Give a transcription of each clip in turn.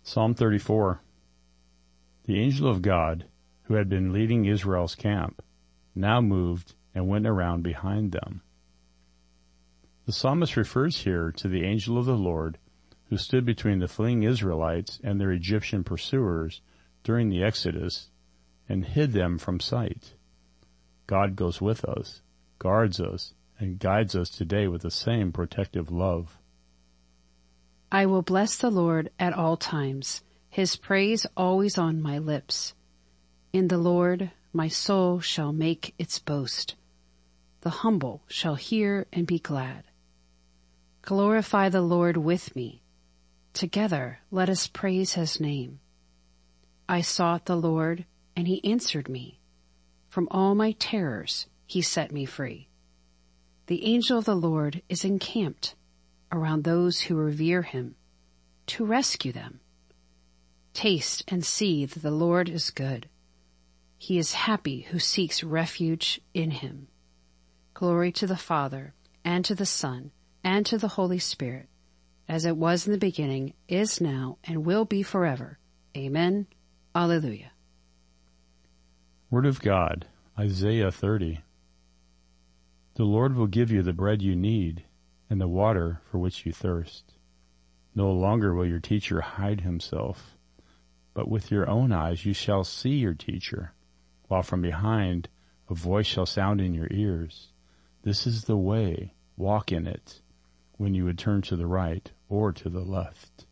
Psalm 34. The angel of God, who had been leading Israel's camp, now moved and went around behind them. The psalmist refers here to the angel of the Lord who stood between the fleeing Israelites and their Egyptian pursuers during the Exodus and hid them from sight. God goes with us, guards us, and guides us today with the same protective love. I will bless the Lord at all times, his praise always on my lips. In the Lord my soul shall make its boast. The humble shall hear and be glad. Glorify the Lord with me. Together let us praise his name. I sought the Lord, and he answered me. From all my terrors he set me free. The angel of the Lord is encamped around those who revere him, to rescue them. Taste and see that the Lord is good. He is happy who seeks refuge in him. Glory to the Father, and to the Son, and to the Holy Spirit, as it was in the beginning, is now, and will be forever. Amen. Alleluia. Word of God, Isaiah 30. The Lord will give you the bread you need, and the water for which you thirst. No longer will your teacher hide himself, but with your own eyes you shall see your teacher, while from behind a voice shall sound in your ears. This is the way, walk in it, when you would turn to the right or to the left.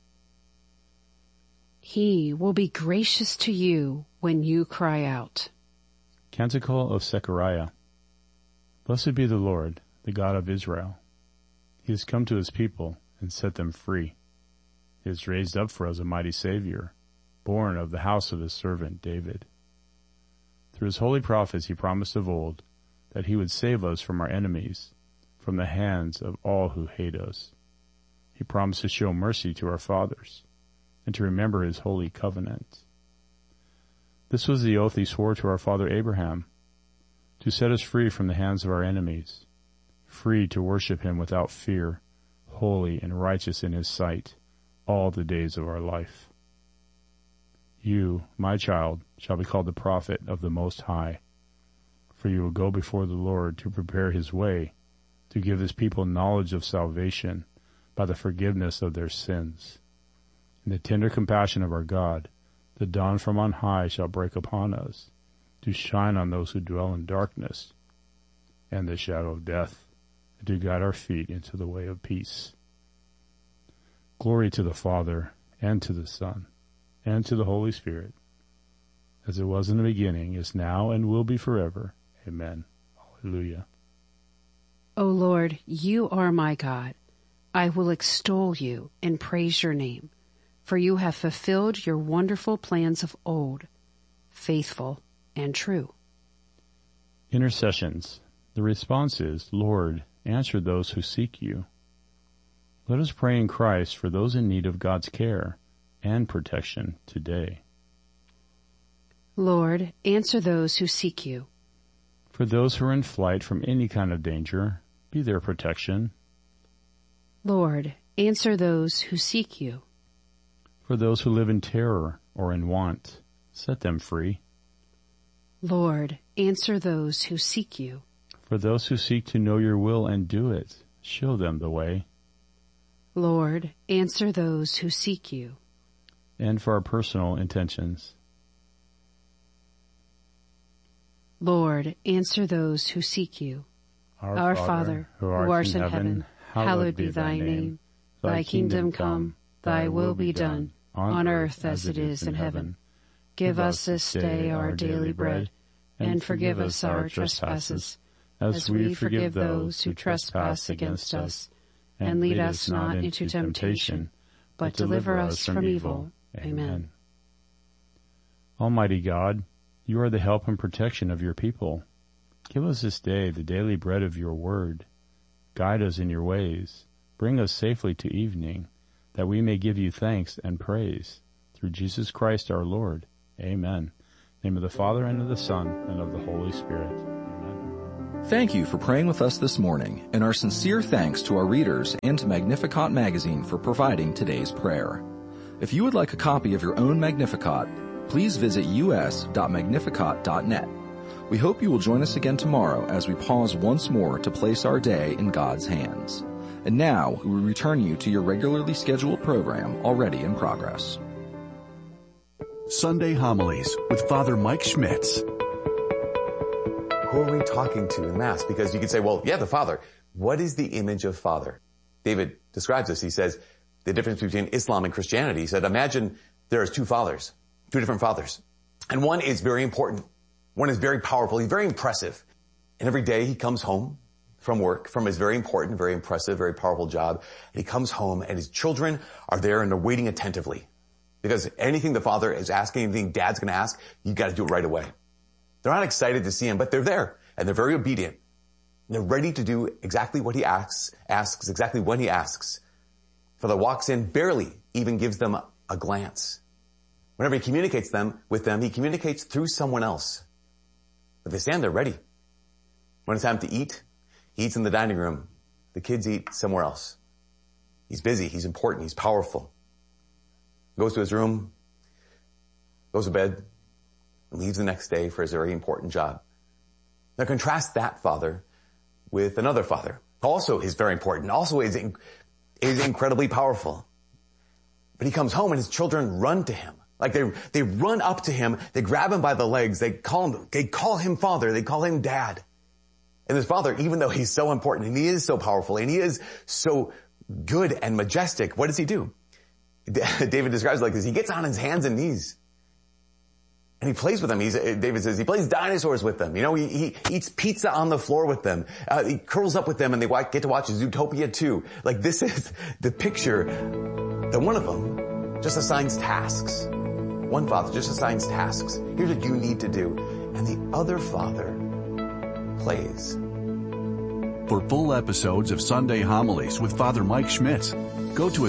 He will be gracious to you when you cry out. Canticle of Zechariah. Blessed be the Lord, the God of Israel. He has come to his people and set them free. He has raised up for us a mighty Savior, born of the house of his servant David. Through his holy prophets he promised of old that he would save us from our enemies, from the hands of all who hate us. He promised to show mercy to our fathers, and to remember his holy covenant. This was the oath he swore to our father Abraham, to set us free from the hands of our enemies, free to worship him without fear, holy and righteous in his sight, all the days of our life. You, my child, shall be called the prophet of the Most High, for you will go before the Lord to prepare his way, to give his people knowledge of salvation by the forgiveness of their sins. In the tender compassion of our God, the dawn from on high shall break upon us, to shine on those who dwell in darkness and the shadow of death, and to guide our feet into the way of peace. Glory to the Father, and to the Son, and to the Holy Spirit, as it was in the beginning, is now, and will be forever. Amen. Hallelujah. O Lord, you are my God. I will extol you and praise your name, for you have fulfilled your wonderful plans of old, faithful and true. Intercessions. The response is, Lord, answer those who seek you. Let us pray in Christ for those in need of God's care and protection today. Lord, answer those who seek you. For those who are in flight from any kind of danger, be their protection. Lord, answer those who seek you. For those who live in terror or in want, set them free. Lord, answer those who seek you. For those who seek to know your will and do it, show them the way. Lord, answer those who seek you. And for our personal intentions. Lord, answer those who seek you. Our Father, who art in heaven, hallowed be thy name. Thy kingdom come, thy will be done, on earth as it is in heaven. Give us this day our daily bread, and forgive us our trespasses, as we forgive those who trespass against us. And lead us not into temptation, but deliver us from evil. Amen. Almighty God, you are the help and protection of your people. Give us this day the daily bread of your word. Guide us in your ways. Bring us safely to evening, that we may give you thanks and praise. Through Jesus Christ our Lord. Amen. In the name of the Father, and of the Son, and of the Holy Spirit. Amen. Thank you for praying with us this morning, and our sincere thanks to our readers and to Magnificat Magazine for providing today's prayer. If you would like a copy of your own Magnificat, please visit us.magnificat.net. We hope you will join us again tomorrow as we pause once more to place our day in God's hands. And now, we return you to your regularly scheduled program already in progress. Sunday Homilies with Father Mike Schmitz. Who are we talking to in Mass? Because you could say, well, yeah, the Father. What is the image of Father? David describes this. He says, the difference between Islam and Christianity. He said, imagine there is two fathers, two different fathers. And one is very important. One is very powerful. He's very impressive. And every day he comes home from work, from his very important, very impressive, very powerful job. And he comes home and his children are there and they're waiting attentively. Because anything the father is asking, anything dad's going to ask, you got to do it right away. They're not excited to see him, but they're there and they're very obedient. And they're ready to do exactly what he asks exactly when he asks. Father walks in, barely even gives them a glance. Whenever he communicates with them, he communicates through someone else. But they stand there ready. When it's time to eat, he eats in the dining room. The kids eat somewhere else. He's busy, he's important, he's powerful. Goes to his room, goes to bed, and leaves the next day for his very important job. Now contrast that father with another father. Also is very important, also is incredibly powerful. But he comes home and his children run to him. Like they run up to him, they grab him by the legs, they call him father, they call him dad. And his father, even though he's so important and he is so powerful and he is so good and majestic, what does he do? David describes it like this. He gets on his hands and knees and he plays with them. David says he plays dinosaurs with them. You know, he eats pizza on the floor with them. He curls up with them and they get to watch Zootopia 2. Like this is the picture that one of them just assigns tasks. One father just assigns tasks. Here's what you need to do. And the other father plays. For full episodes of Sunday Homilies with Father Mike Schmitz, go to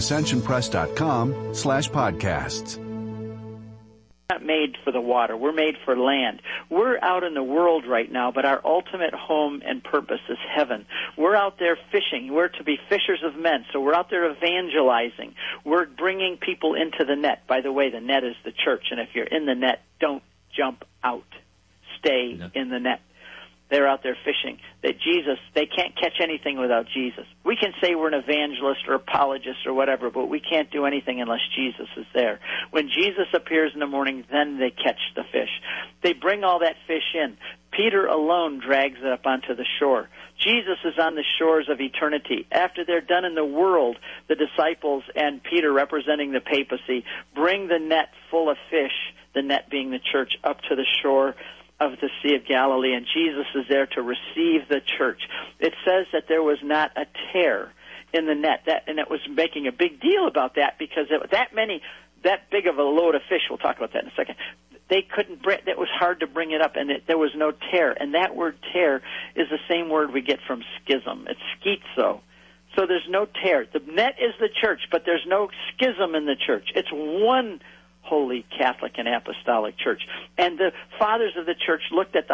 ascensionpress.com/podcasts. We're not made for the water. We're made for land. We're out in the world right now, but our ultimate home and purpose is heaven. We're out there fishing. We're to be fishers of men, so we're out there evangelizing. We're bringing people into the net. By the way, the net is the church, and if you're in the net, don't jump out. Stay in the net. They're out there fishing. They can't catch anything without Jesus. We can say we're an evangelist or apologist or whatever, but we can't do anything unless Jesus is there. When Jesus appears in the morning, then they catch the fish. They bring all that fish in. Peter alone drags it up onto the shore. Jesus is on the shores of eternity. After they're done in the world, the disciples and Peter, representing the papacy, bring the net full of fish, the net being the church, up to the shore of the Sea of Galilee, and Jesus is there to receive the church. It says that there was not a tear in the net, and it was making a big deal about that because that big of a load of fish, we'll talk about that in a second, they couldn't bring, it was hard to bring it up, and there was no tear. And that word tear is the same word we get from schism. It's schizo. So there's no tear. The net is the church, but there's no schism in the church. It's one Holy Catholic and Apostolic Church. And the fathers of the church looked at the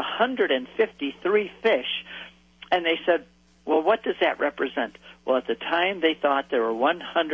153 fish, and they said, well, what does that represent? Well, at the time, they thought there were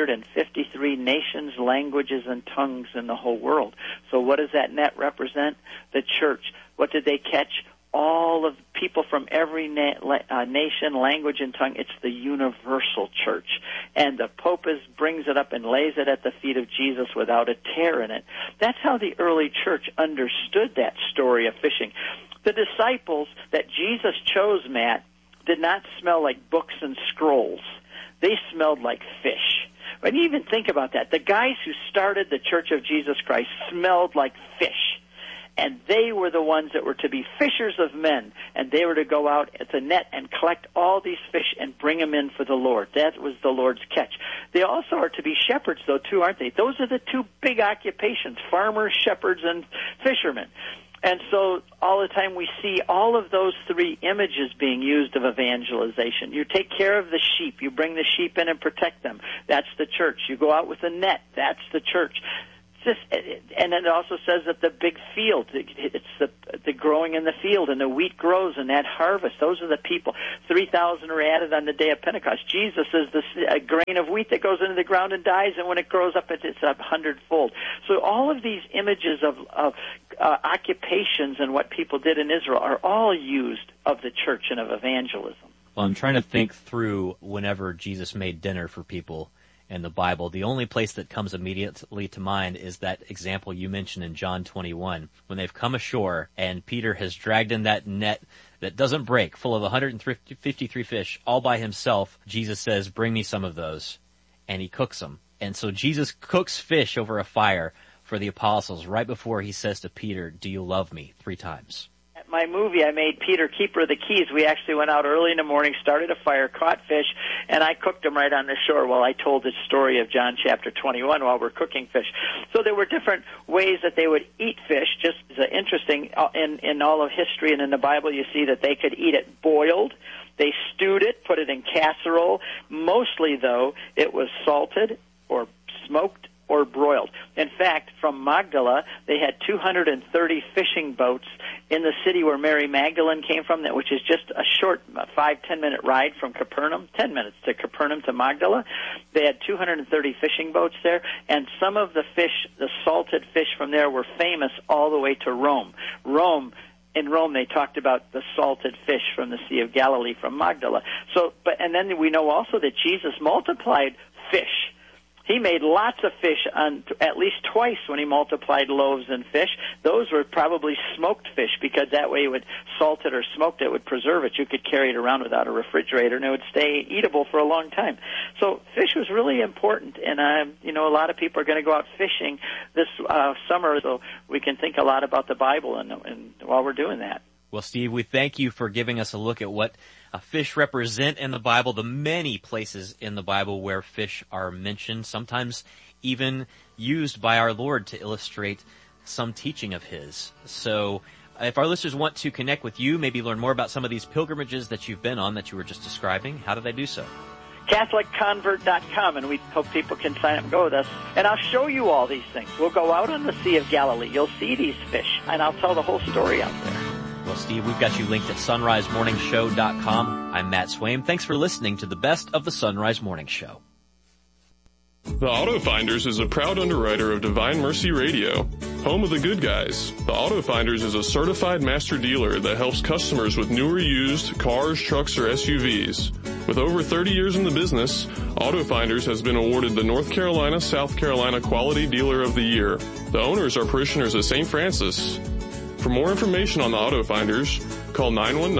153 nations, languages, and tongues in the whole world. So what does that net represent? The church. What did they catch? All of people from every nation, language, and tongue. It's the universal church. And the Pope brings it up and lays it at the feet of Jesus without a tear in it. That's how the early church understood that story of fishing. The disciples that Jesus chose, Matt, did not smell like books and scrolls. They smelled like fish. But even think about that. The guys who started the Church of Jesus Christ smelled like fish. And they were the ones that were to be fishers of men, and they were to go out at the net and collect all these fish and bring them in for the Lord. That was the Lord's catch. They also are to be shepherds, though, too, aren't they? Those are the two big occupations, farmers, shepherds, and fishermen. And so all the time we see all of those three images being used of evangelization. You take care of the sheep. You bring the sheep in and protect them. That's the church. You go out with a net. That's the church. And then it also says that the big field, it's the growing in the field, and the wheat grows, and that harvest, those are the people. 3,000 are added on the day of Pentecost. Jesus is a grain of wheat that goes into the ground and dies, and when it grows up, it's 100-fold. So all of these images of occupations and what people did in Israel are all used of the church and of evangelism. Well, I'm trying to think through whenever Jesus made dinner for people in the Bible. The only place that comes immediately to mind is that example you mentioned in John 21, when they've come ashore and Peter has dragged in that net that doesn't break, full of 153 fish, all by himself. Jesus says, bring me some of those, and he cooks them. And so Jesus cooks fish over a fire for the apostles right before he says to Peter, do you love me? 3 times. My movie, I made Peter Keeper of the Keys. We actually went out early in the morning, started a fire, caught fish, and I cooked them right on the shore while I told the story of John chapter 21 while we're cooking fish. So there were different ways that they would eat fish. Just interesting, in all of history and in the Bible, you see that they could eat it boiled. They stewed it, put it in casserole. Mostly, though, it was salted or smoked or broiled. In fact, from Magdala, they had 230 fishing boats in the city where Mary Magdalene came from, which is just a short 5-10 minute ride from Capernaum, 10 minutes to Capernaum to Magdala. They had 230 fishing boats there, and some of the fish, the salted fish from there, were famous all the way to Rome. In Rome, they talked about the salted fish from the Sea of Galilee from Magdala. And then we know also that Jesus multiplied fish. He made lots of fish at least twice when he multiplied loaves and fish. Those were probably smoked fish, because that way it would salt it or smoked it would preserve it. You could carry it around without a refrigerator, and it would stay eatable for a long time. So fish was really important, and a lot of people are going to go out fishing this summer, so we can think a lot about the Bible and while we're doing that. Well, Steve, we thank you for giving us a look at what fish represent in the Bible, the many places in the Bible where fish are mentioned, sometimes even used by our Lord to illustrate some teaching of His. So if our listeners want to connect with you, maybe learn more about some of these pilgrimages that you've been on that you were just describing, how do they do so? CatholicConvert.com, and we hope people can sign up and go with us. And I'll show you all these things. We'll go out on the Sea of Galilee. You'll see these fish, and I'll tell the whole story out there. Well, Steve, we've got you linked at sunrisemorningshow.com. I'm Matt Swaim. Thanks for listening to the best of the Sunrise Morning Show. The Auto Finders is a proud underwriter of Divine Mercy Radio, home of the good guys. The Auto Finders is a certified master dealer that helps customers with new or used cars, trucks, or SUVs. With over 30 years in the business, Auto Finders has been awarded the North Carolina, South Carolina Quality Dealer of the Year. The owners are parishioners of St. Francis. For more information on the Auto Finders, call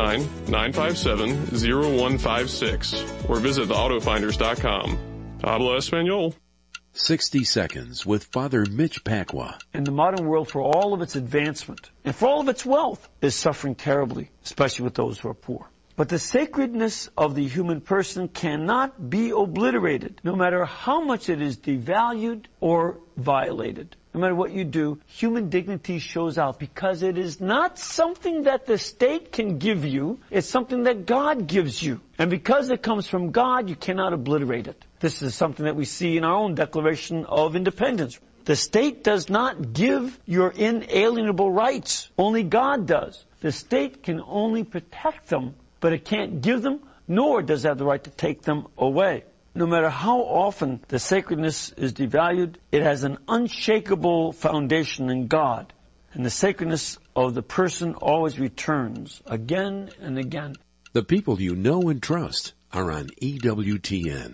919-957-0156 or visit theautofinders.com. Habla Espanol. 60 Seconds with Father Mitch Pacwa. And the modern world, for all of its advancement and for all of its wealth, is suffering terribly, especially with those who are poor. But the sacredness of the human person cannot be obliterated, no matter how much it is devalued or violated. No matter what you do, human dignity shows out, because it is not something that the state can give you. It's something that God gives you. And because it comes from God, you cannot obliterate it. This is something that we see in our own Declaration of Independence. The state does not give your inalienable rights. Only God does. The state can only protect them, but it can't give them, nor does it have the right to take them away. No matter how often the sacredness is devalued, it has an unshakable foundation in God. And the sacredness of the person always returns again and again. The people you know and trust are on EWTN.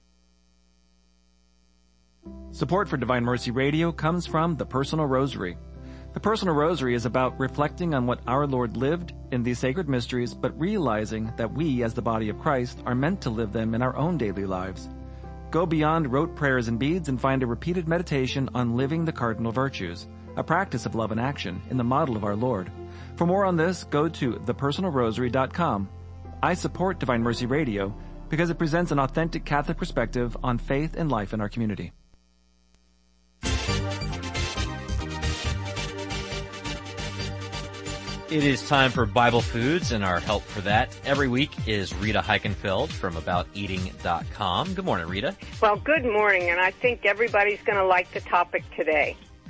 Support for Divine Mercy Radio comes from the Personal Rosary. The Personal Rosary is about reflecting on what our Lord lived in these sacred mysteries, but realizing that we, as the body of Christ, are meant to live them in our own daily lives. Go beyond rote prayers and beads and find a repeated meditation on living the cardinal virtues, a practice of love and action in the model of our Lord. For more on this, go to thepersonalrosary.com. I support Divine Mercy Radio because it presents an authentic Catholic perspective on faith and life in our community. It is time for Bible Foods, and our help for that every week is Rita Heichenfeld from AboutEating.com. Good morning, Rita. Well, good morning, and I think everybody's going to like the topic today.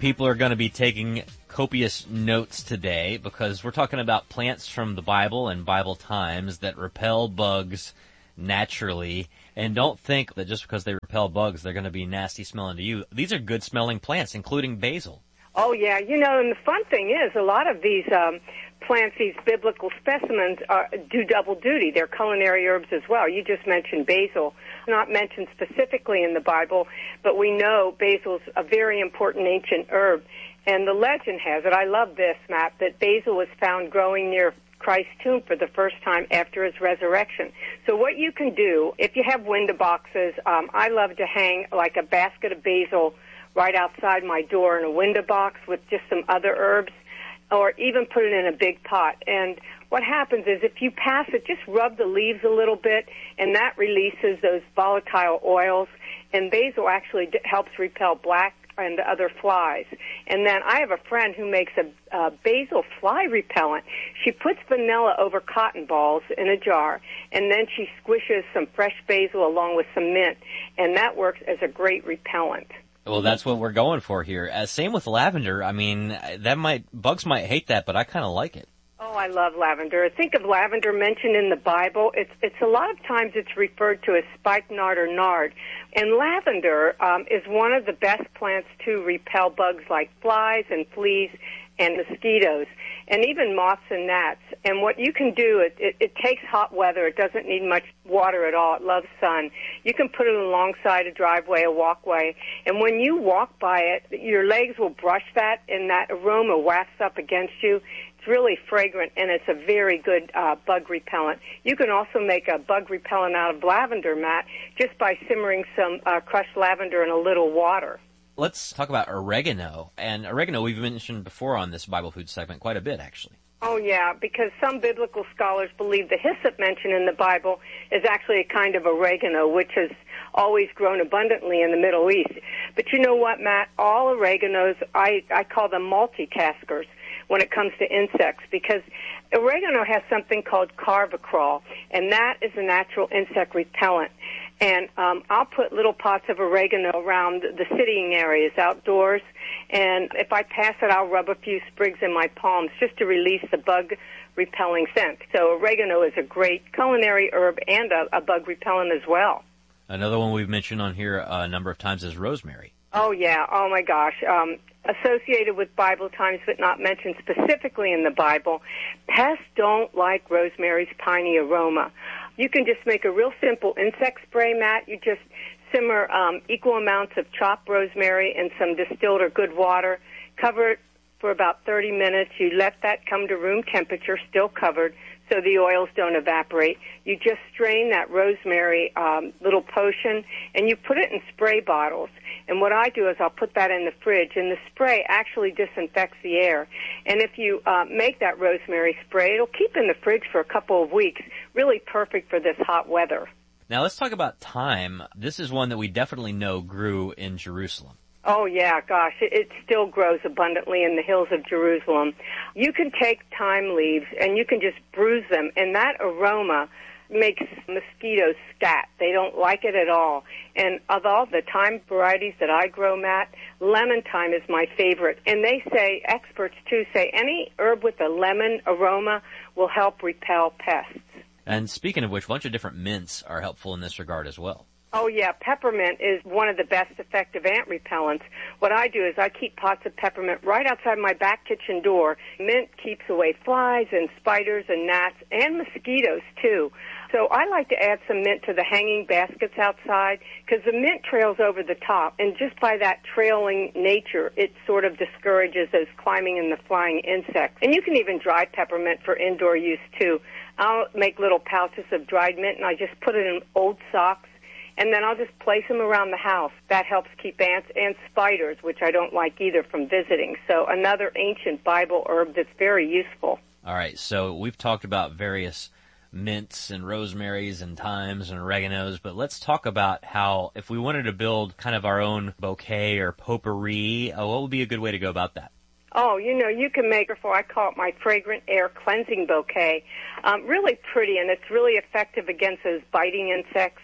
people are going to be taking copious notes today because we're talking about plants from the Bible and Bible times that repel bugs naturally. And don't think that just because they repel bugs, they're going to be nasty smelling to you. These are good smelling plants, including basil. Oh, yeah. You know, and the fun thing is a lot of these plants, these biblical specimens, do double duty. They're culinary herbs as well. You just mentioned basil, not mentioned specifically in the Bible, but we know basil's a very important ancient herb. And the legend has it, I love this, Matt, that basil was found growing near Christ's tomb for the first time after his resurrection. So what you can do, if you have window boxes, I love to hang like a basket of basil right outside my door in a window box with just some other herbs, or even put it in a big pot. And what happens is if you pass it, just rub the leaves a little bit, and that releases those volatile oils. And basil actually helps repel black and other flies. And then I have a friend who makes a basil fly repellent. She puts vanilla over cotton balls in a jar, and then she squishes some fresh basil along with some mint, and that works as a great repellent. Well, that's what we're going for here. Same with lavender. I mean, bugs might hate that, but I kind of like it. Oh, I love lavender. Think of lavender mentioned in the Bible. It's a lot of times it's referred to as spikenard or nard. And lavender is one of the best plants to repel bugs like flies and fleas and mosquitoes, and even moths and gnats. And what you can do, it takes hot weather. It doesn't need much water at all. It loves sun. You can put it alongside a driveway, a walkway, and when you walk by it, your legs will brush that, and that aroma wafts up against you. It's really fragrant, and it's a very good bug repellent. You can also make a bug repellent out of lavender, Matt, just by simmering some crushed lavender in a little water. Let's talk about oregano. And oregano we've mentioned before on this Bible Food segment quite a bit, actually. Oh, yeah, because some biblical scholars believe the hyssop mentioned in the Bible is actually a kind of oregano, which has always grown abundantly in the Middle East. But you know what, Matt? All oreganos, I call them multitaskers when it comes to insects, because oregano has something called carvacrol, and that is a natural insect repellent. And I'll put little pots of oregano around the sitting areas outdoors, and if I pass it, I'll rub a few sprigs in my palms just to release the bug-repelling scent. So oregano is a great culinary herb and a bug repellent as well. Another one we've mentioned on here a number of times is rosemary. Oh, yeah. Oh, my gosh. Associated with Bible times, but not mentioned specifically in the Bible, pests don't like rosemary's piney aroma. You can just make a real simple insect spray, Matt. You just simmer equal amounts of chopped rosemary in some distilled or good water. Cover it for about 30 minutes. You let that come to room temperature, still covered, so the oils don't evaporate. You just strain that rosemary little potion, and you put it in spray bottles. And what I do is I'll put that in the fridge, and the spray actually disinfects the air. And if you make that rosemary spray, it'll keep in the fridge for a couple of weeks. Really perfect for this hot weather. Now let's talk about thyme. This is one that we definitely know grew in Jerusalem. Oh, yeah, gosh, it still grows abundantly in the hills of Jerusalem. You can take thyme leaves and you can just bruise them, and that aroma makes mosquitoes scat. They don't like it at all. And of all the thyme varieties that I grow, Matt, lemon thyme is my favorite. And they say, experts too say, any herb with a lemon aroma will help repel pests. And speaking of which, a bunch of different mints are helpful in this regard as well. Oh, yeah, peppermint is one of the best effective ant repellents. What I do is I keep pots of peppermint right outside my back kitchen door. Mint keeps away flies and spiders and gnats and mosquitoes, too. So I like to add some mint to the hanging baskets outside because the mint trails over the top, and just by that trailing nature, it sort of discourages those climbing and the flying insects. And you can even dry peppermint for indoor use, too. I'll make little pouches of dried mint, and I just put it in old socks. And then I'll just place them around the house. That helps keep ants and spiders, which I don't like either, from visiting. So another ancient Bible herb that's very useful. All right, so we've talked about various mints and rosemaries and thymes and oreganos, but let's talk about how if we wanted to build kind of our own bouquet or potpourri, what would be a good way to go about that? Oh, you can make, I call it my fragrant air cleansing bouquet. Really pretty, and it's really effective against those biting insects.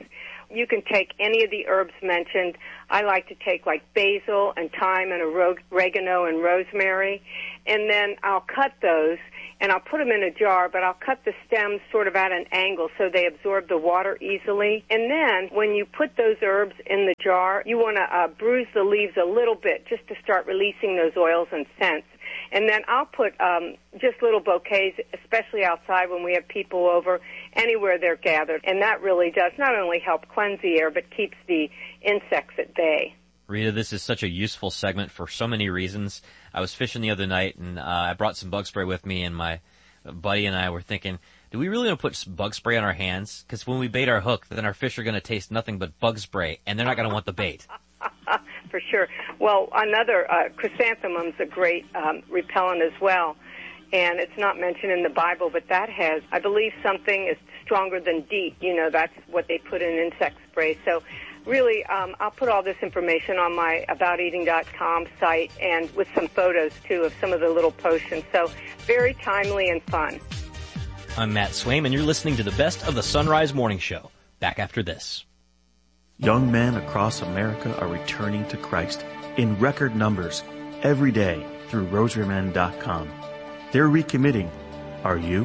You can take any of the herbs mentioned. I like to take like basil and thyme and oregano and rosemary, and then I'll cut those and I'll put them in a jar, but I'll cut the stems sort of at an angle so they absorb the water easily. And then when you put those herbs in the jar, you want to bruise the leaves a little bit just to start releasing those oils and scents. And then I'll put just little bouquets, especially outside when we have people over, anywhere they're gathered. And that really does not only help cleanse the air, but keeps the insects at bay. Rita, this is such a useful segment for so many reasons. I was fishing the other night, and I brought some bug spray with me, and my buddy and I were thinking, do we really want to put bug spray on our hands? Because when we bait our hook, then our fish are going to taste nothing but bug spray, and they're not going to want the bait. For sure. Well, another, chrysanthemum's a great repellent as well, and it's not mentioned in the Bible, but that has, I believe, something is stronger than DEET. You know, that's what they put in insect spray. So really, I'll put all this information on my abouteating.com site and with some photos, too, of some of the little potions. So very timely and fun. I'm Matt Swaim, and you're listening to the best of the Sunrise Morning Show. Back after this. Young men across America are returning to Christ in record numbers every day through rosarymen.com. They're recommitting. Are you?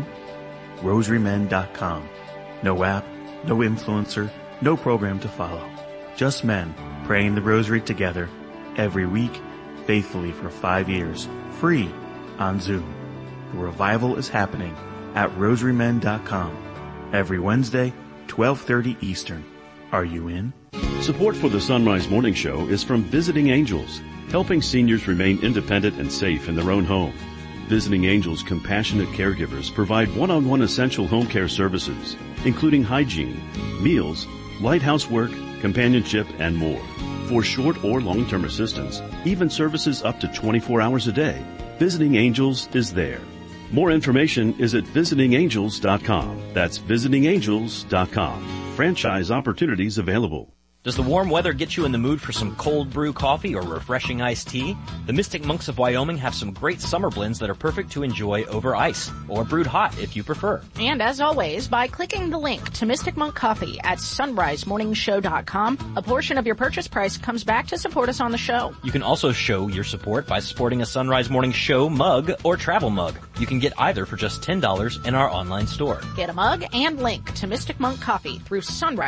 rosarymen.com. No app, no influencer, no program to follow. Just men praying the rosary together every week, faithfully for 5 years, free on Zoom. The revival is happening at rosarymen.com every Wednesday, 12:30 Eastern. Are you in? Support for the Sunrise Morning Show is from Visiting Angels, helping seniors remain independent and safe in their own home. Visiting Angels compassionate caregivers provide one-on-one essential home care services, including hygiene, meals, light housework, companionship, and more. For short or long-term assistance, even services up to 24 hours a day, Visiting Angels is there. More information is at visitingangels.com. That's visitingangels.com. Franchise opportunities available. Does the warm weather get you in the mood for some cold brew coffee or refreshing iced tea? The Mystic Monks of Wyoming have some great summer blends that are perfect to enjoy over ice, or brewed hot if you prefer. And as always, by clicking the link to Mystic Monk Coffee at sunrisemorningshow.com, a portion of your purchase price comes back to support us on the show. You can also show your support by supporting a Sunrise Morning Show mug or travel mug. You can get either for just $10 in our online store. Get a mug and link to Mystic Monk Coffee through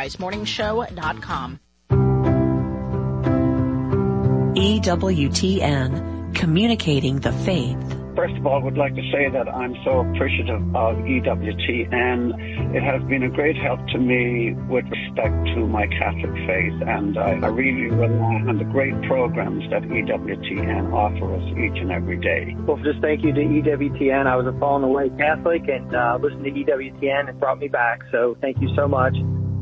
sunrisemorningshow.com. EWTN, communicating the faith. First of all, I would like to say that I'm so appreciative of EWTN. It has been a great help to me with respect to my Catholic faith, and I really rely on the great programs that EWTN offer us each and every day. Well, just thank you to EWTN. I was a fallen away Catholic, and listened to EWTN and brought me back, so thank you so much.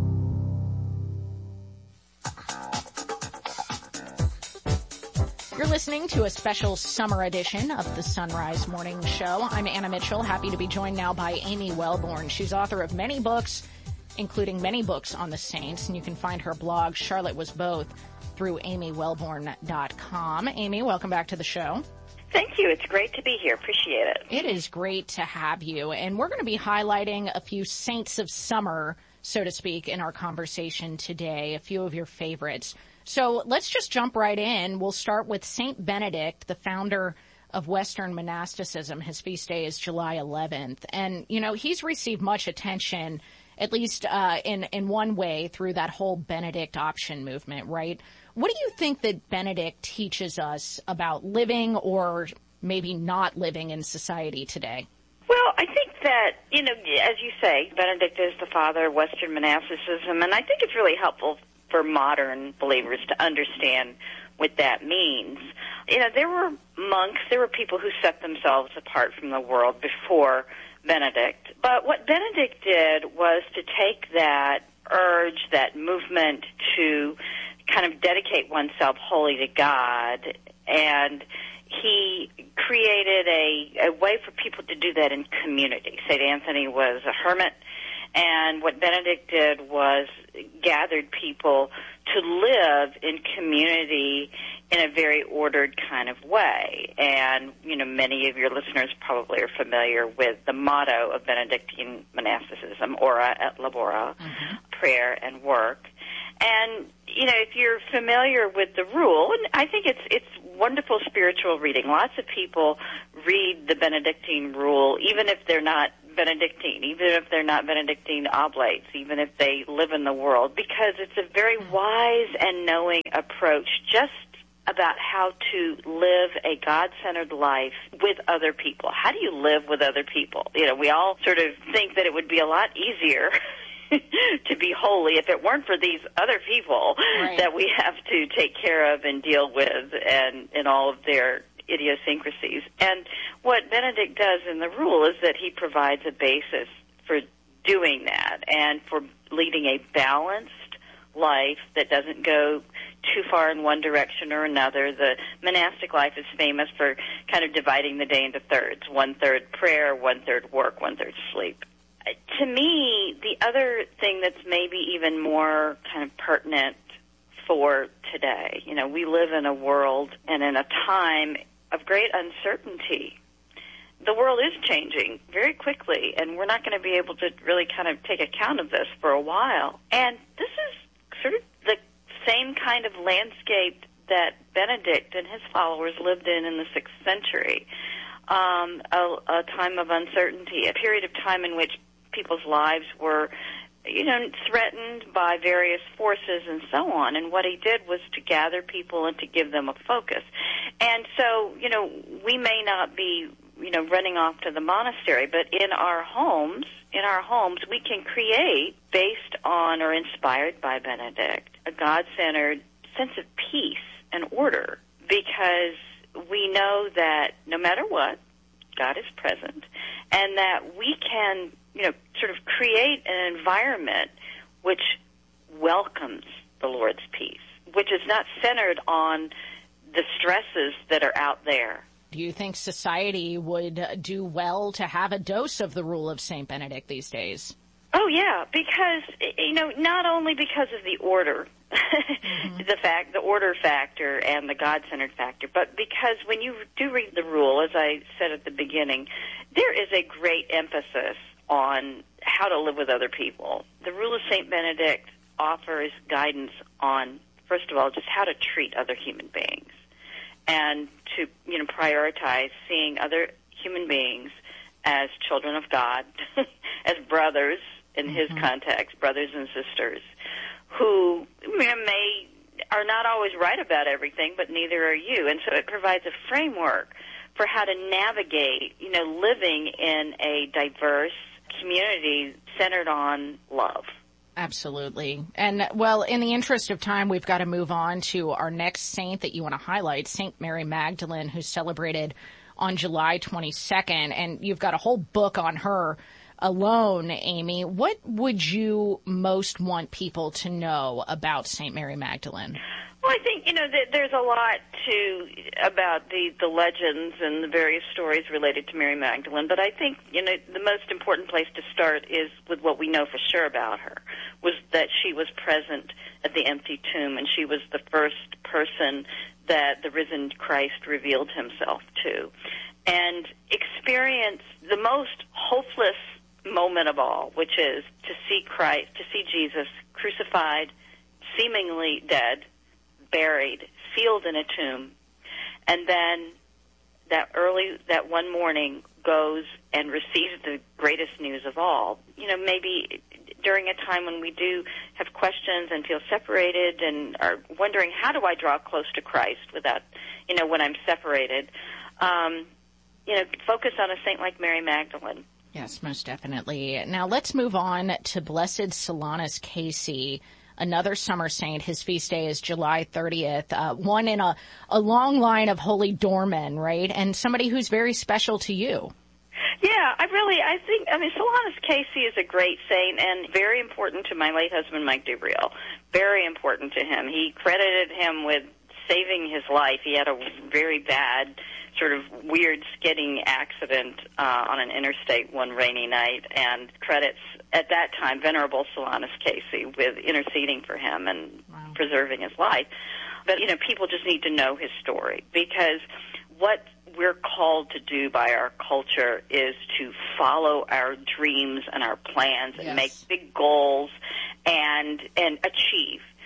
You're listening to a special summer edition of the Sunrise Morning Show. I'm Anna Mitchell, happy to be joined now by Amy Wellborn. She's author of many books, including many books on the saints, and you can find her blog, Charlotte Was Both, through amywellborn.com. Amy, welcome back to the show. Thank you. It's great to be here. Appreciate it. It is great to have you, and we're going to be highlighting a few saints of summer, so to speak, in our conversation today, a few of your favorites. So let's just jump right in. We'll start with Saint Benedict, the founder of Western monasticism. His feast day is July 11th. And, you know, he's received much attention, at least in one way, through that whole Benedict option movement, right? What do you think that Benedict teaches us about living or maybe not living in society today? Well, I think that, you know, as you say, Benedict is the father of Western monasticism, and I think it's really helpful for modern believers to understand what that means. You know, there were monks, there were people who set themselves apart from the world before Benedict. But what Benedict did was to take that urge, that movement to kind of dedicate oneself wholly to God, and he created a way for people to do that in community. St. Anthony was a hermit, and what Benedict did was gathered people to live in community in a very ordered kind of way. And, you know, many of your listeners probably are familiar with the motto of Benedictine monasticism, ora et labora, prayer and work. And, if you're familiar with the rule, and I think it's wonderful spiritual reading. Lots of people read the Benedictine rule, even if they're not Benedictine, even if they're not Benedictine oblates, even if they live in the world, because it's a very wise and knowing approach just about how to live a God-centered life with other people. How do you live with other people? We all sort of think that it would be a lot easier to be holy if it weren't for these other people that we have to take care of and deal with and all of their idiosyncrasies. And what Benedict does in the rule is that he provides a basis for doing that and for leading a balanced life that doesn't go too far in one direction or another. The monastic life is famous for kind of dividing the day into thirds, 1/3 prayer, 1/3 work, 1/3 sleep. To me, the other thing that's maybe even more kind of pertinent for today, we live in a world and in a time of great uncertainty. The world is changing very quickly, and we're not going to be able to really kind of take account of this for a while. And this is sort of the same kind of landscape that Benedict and his followers lived in the 6th century, a time of uncertainty, a period of time in which people's lives were, threatened by various forces and so on. And what he did was to gather people and to give them a focus. And so, we may not be, running off to the monastery, but in our homes, we can create, based on or inspired by Benedict, a God-centered sense of peace and order, because we know that no matter what, God is present, and that we can, sort of create an environment which welcomes the Lord's peace, which is not centered on the stresses that are out there. Do you think society would do well to have a dose of the rule of St. Benedict these days? Oh, yeah, because, not only because of the order, the order factor and the God-centered factor, but because when you do read the rule, as I said at the beginning, there is a great emphasis on how to live with other people. The rule of St. Benedict offers guidance on, first of all, just how to treat other human beings and to, prioritize seeing other human beings as children of God, as brothers in his context, brothers and sisters, who are not always right about everything, but neither are you. And so it provides a framework for how to navigate, living in a diverse community centered on love. Absolutely. And, well, in the interest of time, we've got to move on to our next saint that you want to highlight, St. Mary Magdalene, who's celebrated on July 22nd. And you've got a whole book on her alone, Amy. What would you most want people to know about St. Mary Magdalene? Well, I think, there's a lot about the legends and the various stories related to Mary Magdalene, but I think, the most important place to start is with what we know for sure about her, was that she was present at the empty tomb, and she was the first person that the risen Christ revealed himself to, and experienced the most hopeless moment of all, which is to see Christ, to see Jesus crucified, seemingly dead, buried, sealed in a tomb, and then that one morning goes and receives the greatest news of all. Maybe during a time when we do have questions and feel separated and are wondering, how do I draw close to Christ without, when I'm separated, focus on a saint like Mary Magdalene. Yes, most definitely. Now let's move on to Blessed Solanus Casey, another summer saint. His feast day is July 30th, one in a long line of holy doormen, right? And somebody who's very special to you. Yeah, I think Solanus Casey is a great saint and very important to my late husband, Mike Dubriel. Very important to him. He credited him with saving his life. He had a very bad, sort of weird skidding accident on an interstate one rainy night, and credits at that time Venerable Solanus Casey with interceding for him and preserving his life. But, people just need to know his story, because what we're called to do by our culture is to follow our dreams and our plans and make big goals and achieve.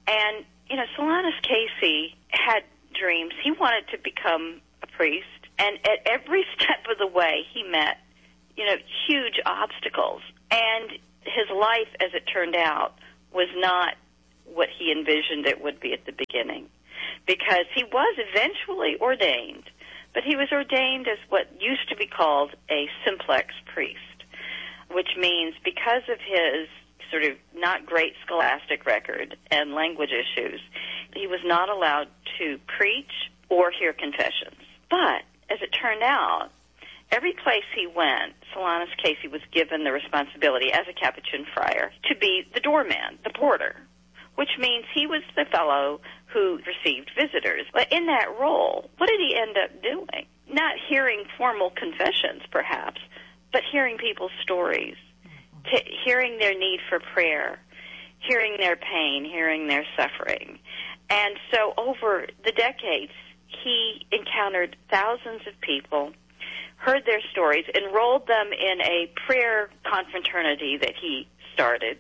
And, Solanus Casey had dreams. He wanted to become a priest, and at every step of the way he met, huge obstacles. And his life, as it turned out, was not what he envisioned it would be at the beginning, because he was eventually ordained, but he was ordained as what used to be called a simplex priest, which means because of his sort of not great scholastic record and language issues, he was not allowed to preach or hear confessions. But, as it turned out, every place he went, Solanus Casey was given the responsibility as a Capuchin friar to be the doorman, the porter, which means he was the fellow who received visitors. But in that role, what did he end up doing? Not hearing formal confessions, perhaps, but hearing people's stories, hearing their need for prayer, hearing their pain, hearing their suffering. And so over the decades, he encountered thousands of people, heard their stories, enrolled them in a prayer confraternity that he started,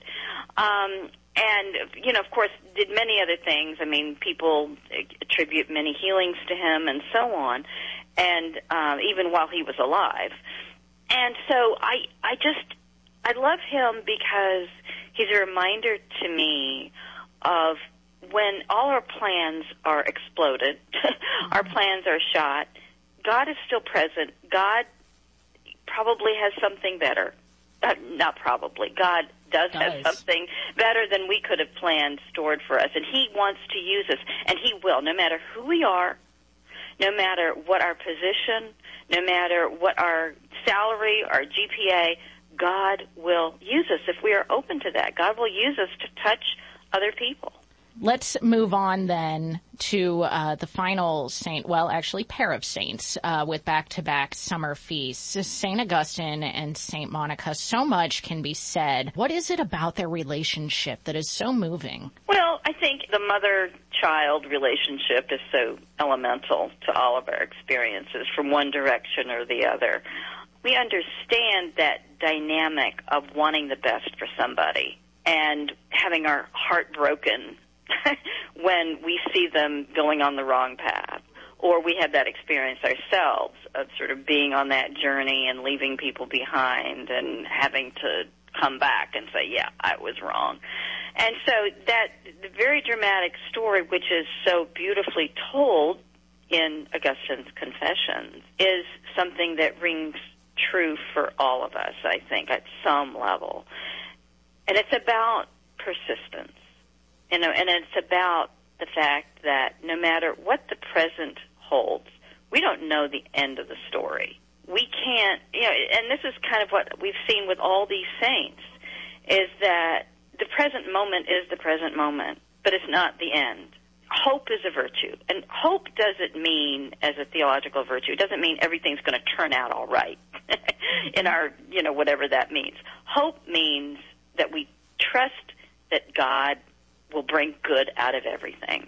and, of course, did many other things. I mean, people attribute many healings to him and so on, and even while he was alive. And so I love him because he's a reminder to me of when all our plans are exploded, our plans are shot, God is still present. God probably has something better. Not probably. God does have something better than we could have planned stored for us. And he wants to use us. And he will, no matter who we are, no matter what our position, no matter what our salary, our GPA, God will use us if we are open to that. God will use us to touch other people. Let's move on then to the final saint, well, actually pair of saints with back-to-back summer feasts, St. Augustine and St. Monica. So much can be said. What is it about their relationship that is so moving? Well, I think the mother-child relationship is so elemental to all of our experiences from one direction or the other. We understand that dynamic of wanting the best for somebody and having our heart broken when we see them going on the wrong path, or we have that experience ourselves of sort of being on that journey and leaving people behind and having to come back and say, yeah, I was wrong. And so that the very dramatic story, which is so beautifully told in Augustine's Confessions, is something that rings true for all of us, I think, at some level. And it's about persistence. And it's about the fact that no matter what the present holds, we don't know the end of the story. We can't, and this is kind of what we've seen with all these saints, is that the present moment is the present moment, but it's not the end. Hope is a virtue, and hope doesn't mean, as a theological virtue, it doesn't mean everything's going to turn out all right in our, whatever that means. Hope means that we trust that God will bring good out of everything.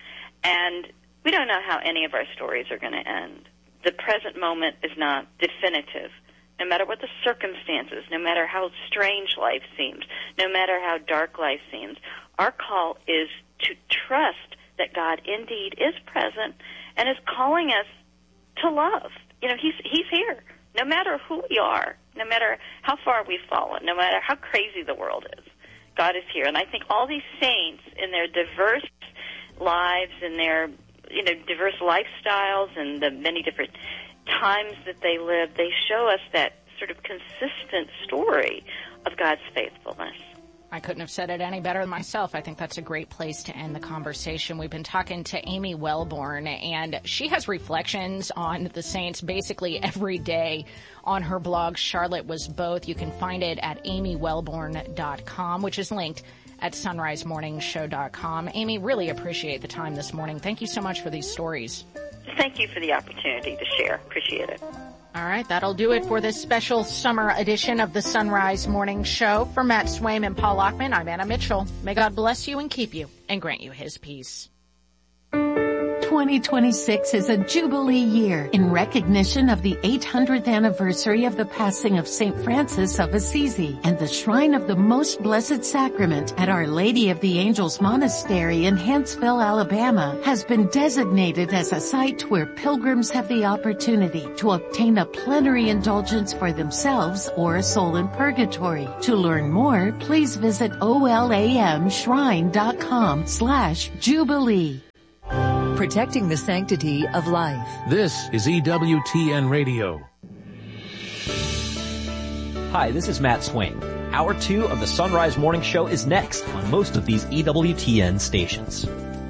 And we don't know how any of our stories are going to end. The present moment is not definitive. No matter what the circumstances, no matter how strange life seems, no matter how dark life seems, our call is to trust that God indeed is present and is calling us to love. He's here. No matter who we are, no matter how far we've fallen, no matter how crazy the world is, God is here. And I think all these saints in their diverse lives and their, diverse lifestyles and the many different times that they live, they show us that sort of consistent story of God's faithfulness. I couldn't have said it any better than myself. I think that's a great place to end the conversation. We've been talking to Amy Wellborn, and she has reflections on the saints basically every day on her blog, Charlotte Was Both. You can find it at amywellborn.com, which is linked at sunrisemorningshow.com. Amy, really appreciate the time this morning. Thank you so much for these stories. Thank you for the opportunity to share. Appreciate it. All right, that'll do it for this special summer edition of the Sunrise Morning Show. For Matt Swaim and Paul Lockman, I'm Anna Mitchell. May God bless you and keep you and grant you his peace. 2026 is a Jubilee year in recognition of the 800th anniversary of the passing of St. Francis of Assisi, and the Shrine of the Most Blessed Sacrament at Our Lady of the Angels Monastery in Huntsville, Alabama, has been designated as a site where pilgrims have the opportunity to obtain a plenary indulgence for themselves or a soul in purgatory. To learn more, please visit olamshrine.com/Jubilee. Protecting the sanctity of life. This is EWTN Radio. Hi, this is Matt Swain. Hour 2 of the Sunrise Morning Show is next on most of these EWTN stations.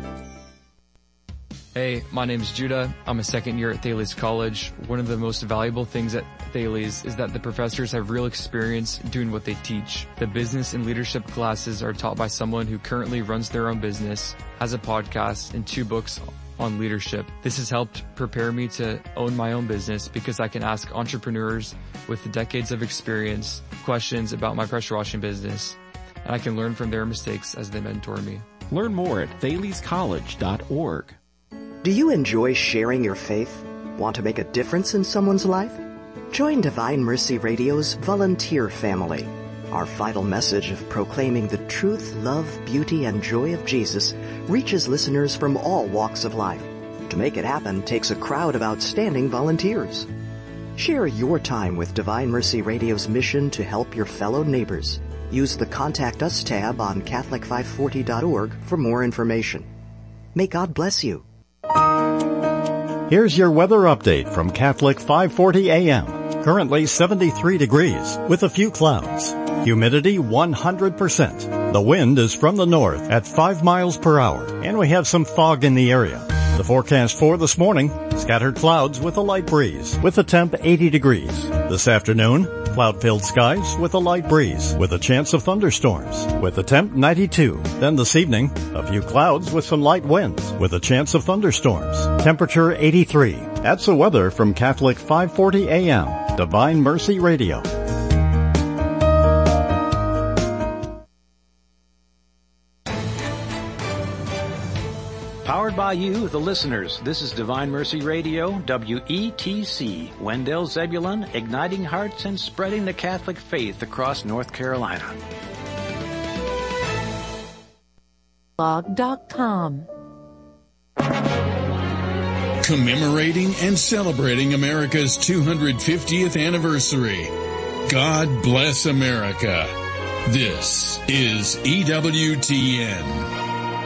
Hey, my name's Judah. I'm a second year at Thales College. One of the most valuable things at Thales is that the professors have real experience doing what they teach. The business and leadership classes are taught by someone who currently runs their own business, has a podcast, and 2 books on leadership. This has helped prepare me to own my own business because I can ask entrepreneurs with decades of experience questions about my pressure washing business, and I can learn from their mistakes as they mentor me. Learn more at thalescollege.org. Do you enjoy sharing your faith? Want to make a difference in someone's life? Join Divine Mercy Radio's volunteer family. Our vital message of proclaiming the truth, love, beauty, and joy of Jesus reaches listeners from all walks of life. To make it happen takes a crowd of outstanding volunteers. Share your time with Divine Mercy Radio's mission to help your fellow neighbors. Use the Contact Us tab on Catholic540.org for more information. May God bless you. Here's your weather update from Catholic 540 AM. Currently 73 degrees with a few clouds. Humidity 100%. The wind is from the north at 5 miles per hour, and we have some fog in the area. The forecast for this morning, scattered clouds with a light breeze, with a temp 80 degrees. This afternoon, cloud-filled skies with a light breeze, with a chance of thunderstorms, with a temp 92. Then this evening, a few clouds with some light winds, with a chance of thunderstorms. Temperature 83. That's the weather from Catholic 540 AM, Divine Mercy Radio. Powered by you, the listeners. This is Divine Mercy Radio, WETC, Wendell Zebulon, igniting hearts and spreading the Catholic faith across North Carolina. Blog.com. Commemorating and celebrating America's 250th anniversary. God bless America. This is EWTN.